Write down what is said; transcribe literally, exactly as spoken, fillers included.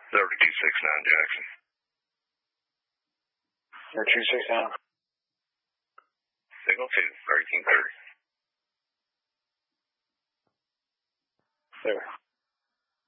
thirty-two sixty-nine Jackson. thirty-two sixty-nine. Signal two, thirteen thirty. There.